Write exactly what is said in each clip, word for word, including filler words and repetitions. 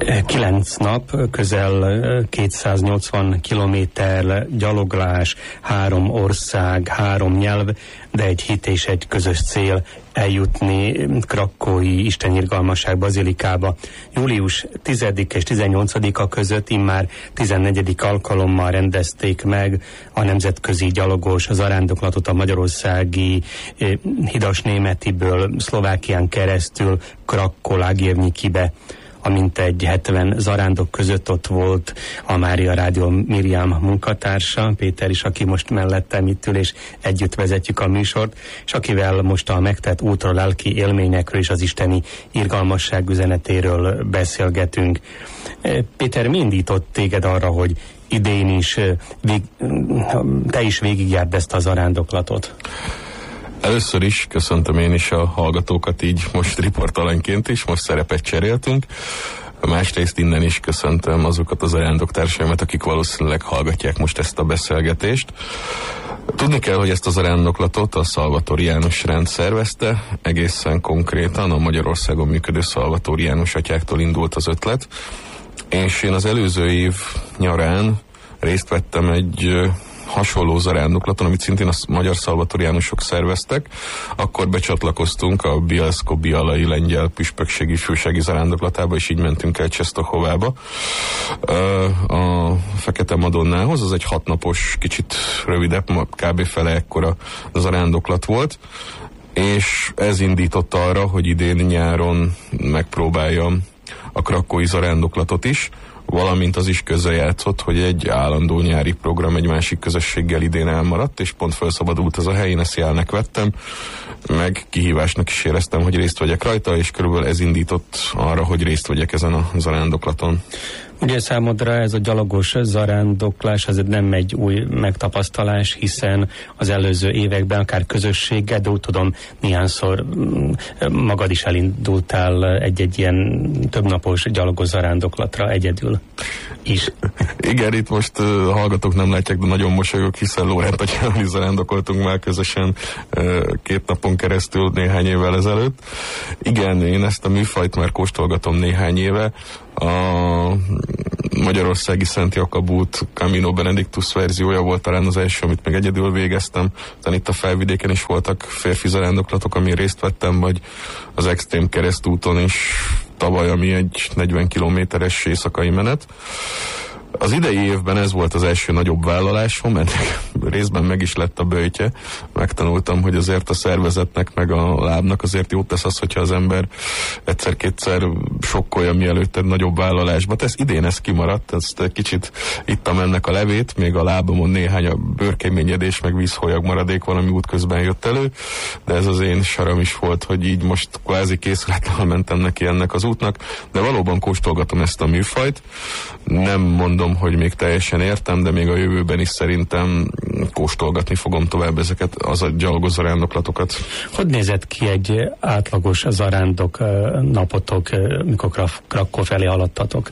Kilenc nap, közel kétszáznyolcvan kilométer gyaloglás, három ország, három nyelv, de egy hit és egy közös cél eljutni Krakkói Istenirgalmasság bazilikába. Július tizedike és tizennyolcadika között immár tizennegyedik alkalommal rendezték meg a nemzetközi gyalogos zarándoklatot a magyarországi eh, Hidasnémetiből Szlovákián keresztül Krakkó-Lágjevnyikibe. Amint egy hetven zarándok között ott volt a Mária Rádió Miriam munkatársa, Péter is, aki most mellettem itt ül, és együtt vezetjük a műsort, és akivel most a megtett útról, lelki élményekről és az isteni irgalmasság üzenetéről beszélgetünk. Péter, mi indított téged arra, hogy idén is vég, te is végigjárd ezt a zarándoklatot? Először is köszöntöm én is a hallgatókat így most riportalanként is, most szerepet cseréltünk. Másrészt innen is köszöntöm azokat az zarándoktársamat, akik valószínűleg hallgatják most ezt a beszélgetést. Tudni kell, hogy ezt a zarándoklatot a szalvatóriánus rend szervezte, egészen konkrétan a Magyarországon működő szalvatóriánus atyáktól indult az ötlet, és én az előző év nyarán részt vettem egy hasonló zarándoklaton, amit szintén a magyar szalvatóriánusok szerveztek. Akkor becsatlakoztunk a Bielsko-bialai lengyel püspökségi fősági zarándoklatába, és így mentünk el Czestochovába a Fekete Madonnához. Az egy hatnapos, kicsit rövidebb, kb. Fele ekkora zarándoklat volt, és ez indított arra, hogy idén nyáron megpróbáljam a krakkói zarándoklatot is, valamint az is közrejátszott, hogy egy állandó nyári program egy másik közösséggel idén elmaradt, és pont felszabadult ez a hely, én ezt jelnek vettem, meg kihívásnak is éreztem, hogy részt vegyek rajta, és körülbelül ez indított arra, hogy részt vegyek ezen a zarándoklaton. Ugye számodra ez a gyalogos zarándoklás az nem egy új megtapasztalás, hiszen az előző években akár közösséggel, de úgy tudom, néhányszor magad is elindultál egy-egy ilyen többnapos gyalogos zarándoklatra egyedül is. Igen, itt most uh, hallgatók nem látják, de nagyon mosolyogok, hiszen Lórent atyával is zarándokoltunk már közösen uh, két napon keresztül néhány évvel ezelőtt. Igen, én ezt a műfajt már kóstolgatom néhány éve. A magyarországi Szent Jakab út Camino Benedictus verziója volt talán az első, amit meg egyedül végeztem. Aztán itt a felvidéken is voltak férfi zarándoklatok, amin részt vettem, vagy az extrém keresztúton is tavaly, ami egy negyven kilométeres éjszakai menet. Az idei évben ez volt az első nagyobb vállalásom, ennek részben meg is lett a böjtje. Megtanultam, hogy azért a szervezetnek meg a lábnak azért jót tesz az, hogyha az ember egyszer-kétszer sokkolja, mielőtt egy nagyobb vállalásba tesz. Idén ez kimaradt, ezt kicsit ittam ennek a levét, még a lábamon néhány a bőrkeményedés, meg vízholyag maradék valami útközben jött elő, de ez az én saram is volt, hogy így most kvázi készületlenül mentem neki ennek az útnak, de valóban kóstolgatom ezt a műfajt. Nem mondom, hogy még teljesen értem, de még a jövőben is szerintem kóstolgatni fogom tovább ezeket az a gyalogos zarándoklatokat. Hogy nézett ki egy átlagos zarándok napotok, mikor Krakkó felé haladtatok?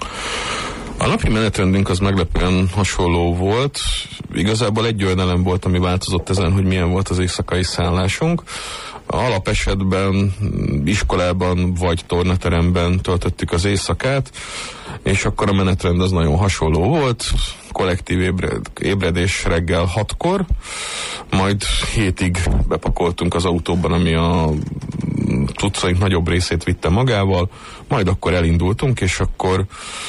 A napi menetrendünk az meglepően hasonló volt. Igazából egy olyan elem volt, ami változott ezen, hogy milyen volt az éjszakai szállásunk. Alapesetben iskolában vagy tornateremben töltöttük az éjszakát, és akkor a menetrend az nagyon hasonló volt. Kollektív ébred, ébredés reggel hatkor, majd hétig bepakoltunk az autóban, ami a cuccaink nagyobb részét vitte magával, majd akkor elindultunk, és akkor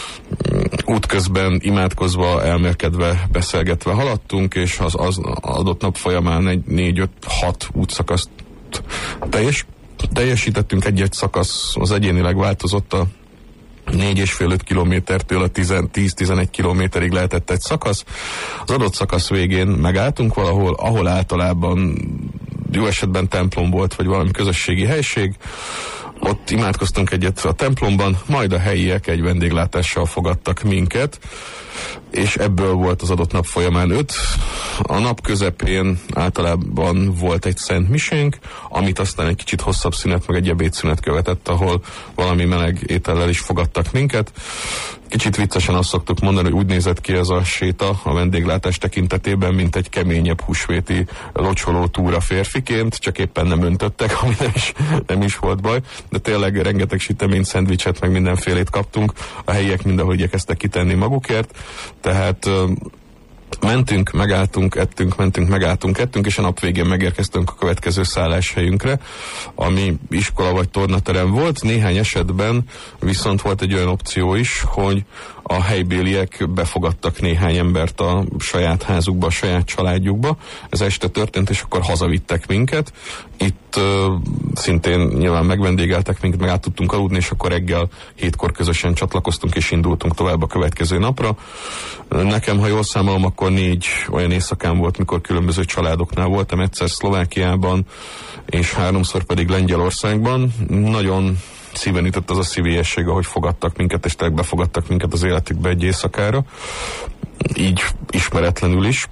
útközben imádkozva, elmélkedve, beszélgetve haladtunk, és az, az adott nap folyamán egy négy-öt-hat útszakaszt teljes, teljesítettünk. Egy-egy szakasz az egyénileg változott, a négy és fél öt kilométertől a tíz-tizenegy kilométerig lehetett egy szakasz. Az adott szakasz végén megálltunk valahol, ahol általában jó esetben templom volt, vagy valami közösségi helység. Ott imádkoztunk egyet a templomban, majd a helyiek egy vendéglátással fogadtak minket, és ebből volt az adott nap folyamán öt. A nap közepén általában volt egy szent misénk, amit aztán egy kicsit hosszabb szünet, meg egy ebédszünet követett, ahol valami meleg étellel is fogadtak minket, Kicsit viccesen azt szoktuk mondani, hogy úgy nézett ki ez a séta a vendéglátás tekintetében, mint egy keményebb húsvéti locsoló túra férfiként, csak éppen nem öntöttek, ami nem is, nem is volt baj, de tényleg rengeteg süteményt, szendvicset, meg mindenfélét kaptunk, a helyiek mindenhol igyekeztek kitenni magukért, tehát mentünk, megálltunk, ettünk, mentünk, megálltunk, ettünk, és a nap végén megérkeztünk a következő szálláshelyünkre, ami iskola vagy tornaterem volt. Néhány esetben viszont volt egy olyan opció is, hogy a helybéliek befogadtak néhány embert a saját házukba, a saját családjukba. Ez este történt, és akkor hazavittek minket. Itt uh, szintén nyilván megvendégeltek minket, meg át tudtunk aludni, és akkor reggel hétkor közösen csatlakoztunk, és indultunk tovább a következő napra. Nekem, ha jól számolom, akkor négy olyan éjszakám volt, mikor különböző családoknál voltam, egyszer Szlovákiában, és háromszor pedig Lengyelországban. Nagyon szíven ütött az a szívélyesség, ahogy fogadtak minket, és tényleg befogadtak minket az életükbe egy éjszakára. Így ismeretlenül is.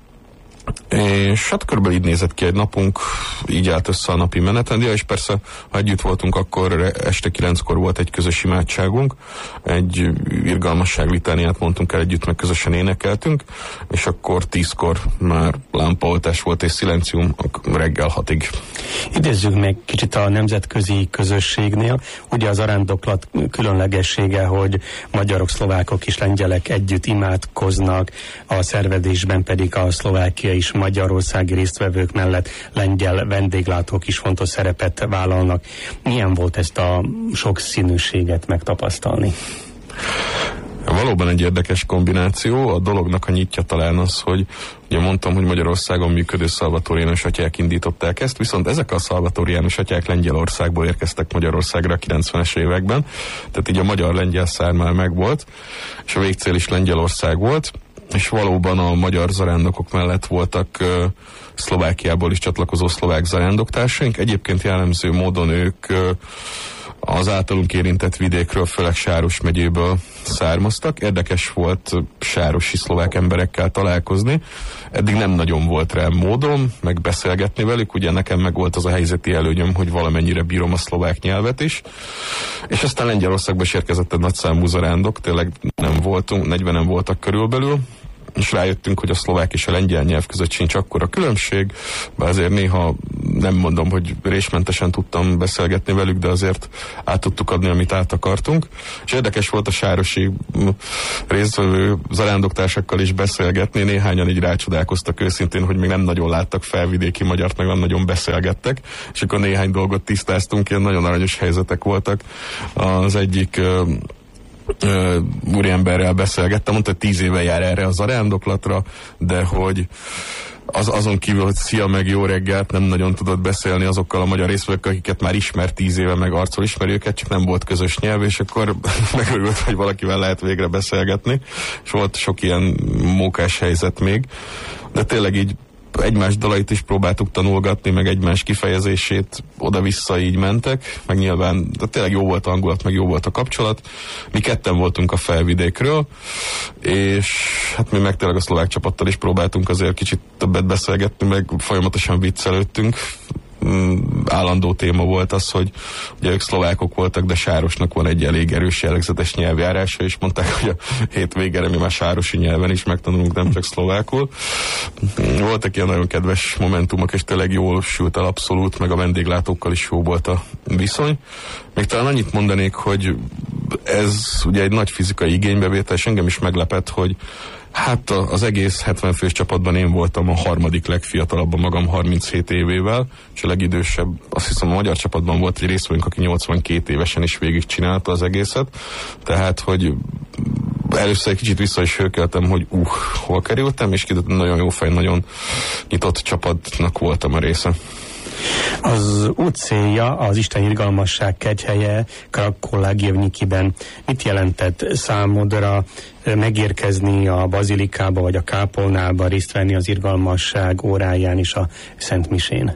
És hát körülbelül így nézett ki egy napunk, így állt össze a napi menetrend, és persze, ha együtt voltunk, akkor este kilenckor volt egy közös imádságunk, egy irgalmasság litániát mondtunk el együtt, meg közösen énekeltünk, és akkor tízkor már lámpaoltás volt és szilencium reggel hatig. Idézzük meg kicsit a nemzetközi közösségnél. Ugye az arándoklat különlegessége, hogy magyarok, szlovákok és lengyelek együtt imádkoznak, a szervezésben pedig a szlovákiai és magyarországi résztvevők mellett lengyel vendéglátók is fontos szerepet vállalnak. Milyen volt ezt a sok színűséget megtapasztalni? Valóban egy érdekes kombináció. A dolognak a nyitja talán az, hogy ugye mondtam, hogy Magyarországon működő szalvatóriánus atyák indították ezt, viszont ezek a szalvatóriánus atyák Lengyelországból érkeztek Magyarországra a kilencvenes években, tehát így a magyar-lengyel szár már megvolt, és a végcél is Lengyelország volt, és valóban a magyar zarándokok mellett voltak uh, Szlovákiából is csatlakozó szlovák zarándoktársaink. Egyébként jellemző módon ők uh, az általunk érintett vidékről, főleg Sáros megyéből származtak. Érdekes volt sárosi szlovák emberekkel találkozni. Eddig nem nagyon volt rá módom, meg beszélgetni velük. Ugye nekem meg volt az a helyzeti előnyöm, hogy valamennyire bírom a szlovák nyelvet is. És aztán Lengyelországba is érkezett egy nagyszámú zarándok, tényleg nem voltunk, negyvenen voltak körülbelül, és rájöttünk, hogy a szlovák és a lengyel nyelv között sincs akkora különbség, bár azért néha nem mondom, hogy résmentesen tudtam beszélgetni velük, de azért át tudtuk adni, amit át akartunk. És érdekes volt a sárosi résztvevő zarándoktársakkal is beszélgetni, néhányan így rácsodálkoztak őszintén, hogy még nem nagyon láttak felvidéki magyart, meg nem nagyon beszélgettek, és akkor néhány dolgot tisztáztunk, ilyen nagyon aranyos helyzetek voltak. Az egyik Uh, úriemberrel beszélgettem, mondta, hogy tíz éve jár erre a zarándoklatra, de hogy az, azon kívül, hogy szia, meg jó reggelt, nem nagyon tudott beszélni azokkal a magyar résztvevőkkel, akiket már ismert tíz éve, meg arcol ismeri őket, csak nem volt közös nyelv, és akkor megörült, hogy valakivel lehet végre beszélgetni, és volt sok ilyen mókás helyzet még, de tényleg így egymás dalait is próbáltuk tanulgatni, meg egymás kifejezését oda-vissza így mentek, meg nyilván de tényleg jó volt a hangulat, meg jó volt a kapcsolat. Mi ketten voltunk a felvidékről, és hát mi meg tényleg a szlovák csapattal is próbáltunk azért kicsit többet beszélgetni, meg folyamatosan viccelődtünk. Állandó téma volt az, hogy ugye ők szlovákok voltak, de Sárosnak van egy elég erős jellegzetes nyelvjárása, és mondták, hogy a hét végére mi már sárosi nyelven is megtanulunk, nem csak szlovákul. Voltak ilyen nagyon kedves momentumok, és tényleg jól sült el abszolút, meg a vendéglátókkal is jó volt a viszony. Még talán annyit mondanék, hogy ez ugye egy nagy fizikai igénybevétel, és engem is meglepett, hogy hát az egész hetven fős csapatban én voltam a harmadik legfiatalabb a magam harminchét évével, és a legidősebb, azt hiszem a magyar csapatban volt egy részvevőnk, aki nyolcvankét évesen is végigcsinálta az egészet, tehát hogy először egy kicsit vissza is hőkeltem, hogy uh, hol kerültem, és kiderült, nagyon jó fej, nagyon nyitott csapatnak voltam a része. Az út célja az Isten irgalmasság kegyhelye Krakow-Lagievnikiben. Mit jelentett számodra megérkezni a bazilikába vagy a kápolnába, részt venni az irgalmasság óráján és a Szent Misén?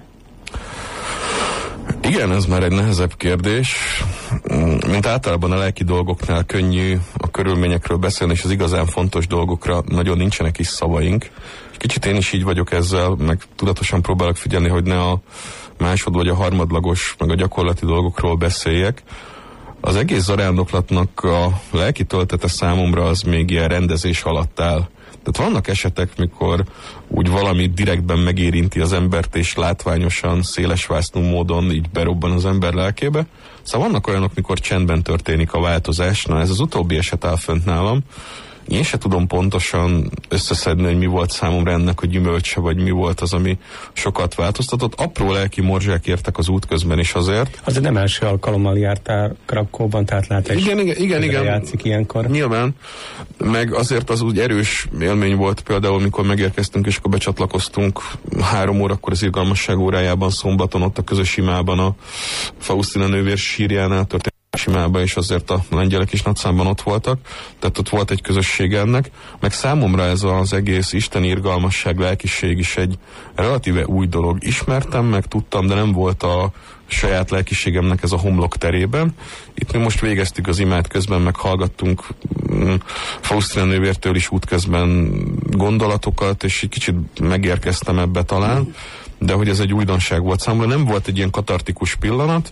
Igen, ez már egy nehezebb kérdés. Mint általában a lelki dolgoknál könnyű a körülményekről beszélni, és az igazán fontos dolgokra nagyon nincsenek is szavaink. Kicsit én is így vagyok ezzel, meg tudatosan próbálok figyelni, hogy ne a másod vagy a harmadlagos, meg a gyakorlati dolgokról beszéljek. az egész zarándoklatnak a lelki töltete számomra az még ilyen rendezés alatt áll. Tehát vannak esetek, mikor úgy valami direktben megérinti az embert, és látványosan, szélesvásznú módon így berobban az ember lelkébe. Szóval vannak olyanok, mikor csendben történik a változás. Na, ez az utóbbi eset áll fönt nálam. Én se tudom pontosan összeszedni, hogy mi volt számomra ennek a gyümölcse, vagy mi volt az, ami sokat változtatott. Apró lelki morzsák értek az út közben is azért. Azért nem első alkalommal jártál Krakóban, tehát lát egy igen, igen, igen, igen. játszik ilyenkor. Nyilván, meg azért az úgy erős élmény volt például, mikor megérkeztünk, és akkor becsatlakoztunk három órakor az irgalmasság órájában szombaton, ott a közös imában a Faustina nővér sírjánál történt simában, és azért a lengyelek is nagy számban ott voltak, tehát ott volt egy közösség ennek, meg számomra ez az egész isteni irgalmasság, lelkiség is egy relatíve új dolog. Ismertem, meg tudtam, de nem volt a saját lelkiségemnek ez a homlok terében. Itt mi most végeztük az imát közben, meg hallgattunk mm, Faustina nővértől is útközben gondolatokat, és egy kicsit megérkeztem ebbe talán, de hogy ez egy újdonság volt számomra, nem volt egy ilyen katartikus pillanat,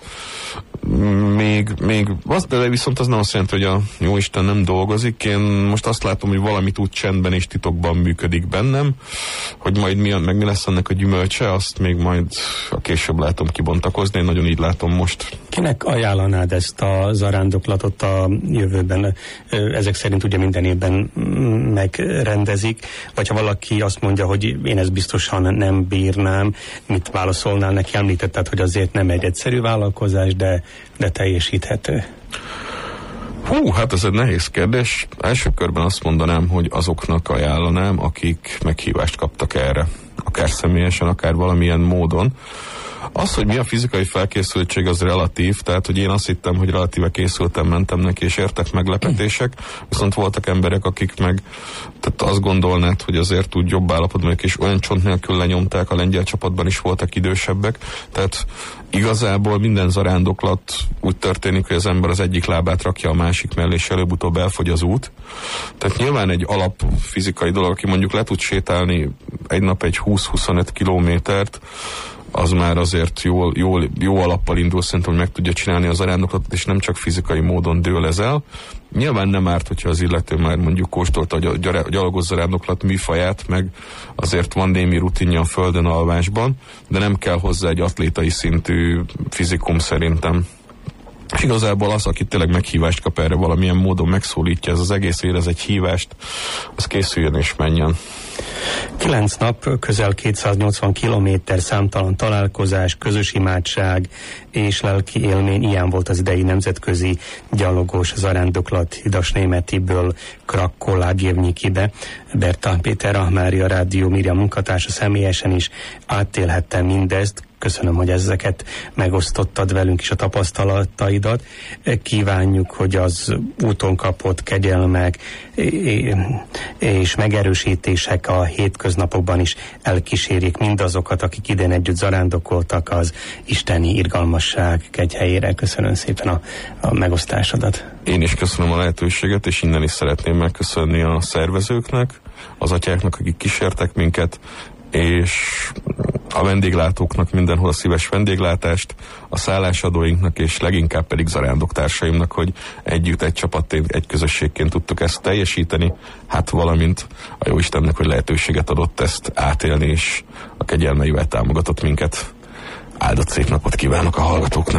még, még az, de viszont az nem azt jelenti, hogy a Jóisten nem dolgozik. Én most azt látom, hogy valamit úgy csendben és titokban működik bennem, hogy majd mi, meg mi lesz ennek a gyümölcse, azt még majd a később látom kibontakozni, én nagyon így látom most. Kinek ajánlanád ezt a zarándoklatot a jövőben? Ezek szerint ugye minden évben megrendezik, vagy ha valaki azt mondja, hogy én ezt biztosan nem bírnám, mit válaszolnál neki? Említetted, hogy azért nem egy egyszerű vállalkozás, de, de teljesíthető. Hú, hát ez egy nehéz kérdés. Első körben azt mondanám, hogy azoknak ajánlanám, akik meghívást kaptak erre. Akár személyesen, akár valamilyen módon. Az, hogy mi a fizikai felkészültség, az relatív, tehát, hogy én azt hittem, hogy relatíve készültem, mentem neki, és értek meglepetések, viszont voltak emberek, akik meg tehát azt gondolnád, hogy azért úgy jobb állapotban, és olyan csont nélkül lenyomták, a lengyel csapatban is voltak idősebbek, tehát igazából minden zarándoklat úgy történik, hogy az ember az egyik lábát rakja a másik mellé, és előbb-utóbb elfogy az út. Tehát nyilván egy alap fizikai dolog, aki mondjuk le tud sétálni egy nap egy húsz-huszonöt kilométert, az már azért jó, jó, jó alappal indul, szerintem, hogy meg tudja csinálni az zarándoklatot, és nem csak fizikai módon dől ez el. Nyilván nem árt, hogyha az illető már mondjuk kóstolta a gyalogos zarándoklat műfaját, meg azért van némi rutinja a földön alvásban, de nem kell hozzá egy atlétai szintű fizikum szerintem. És igazából az, aki tényleg meghívást kap erre, valamilyen módon megszólítja, ez az egész érez egy hívást, az készüljön és menjen. Kilenc nap, közel kétszáznyolcvan kilométer, számtalan találkozás, közös imádság és lelki élmény, ilyen volt az idei nemzetközi gyalogos zarándoklat Hidasnémetiből Krakó-Lágévnyikibe. Berta Péter, a Mária Rádió Mirja munkatársa személyesen is átélhette mindezt. Köszönöm, hogy ezeket megosztottad velünk is, a tapasztalataidat. Kívánjuk, hogy az úton kapott kegyelmek és megerősítések a hétköznapokban is elkísérjék mindazokat, akik idén együtt zarándokoltak az isteni irgalmasság kegyhelyére. Köszönöm szépen a, a megosztásodat. Én is köszönöm a lehetőséget, és innen is szeretném megköszönni a szervezőknek, az atyáknak, akik kísértek minket, és a vendéglátóknak mindenhol a szíves vendéglátást, a szállásadóinknak, és leginkább pedig zarándoktársaimnak, hogy együtt, egy csapatként, egy közösségként tudtuk ezt teljesíteni, hát valamint a Jóistennek, hogy lehetőséget adott ezt átélni, és a kegyelmeivel támogatott minket. Áldott szép napot kívánok a hallgatóknak!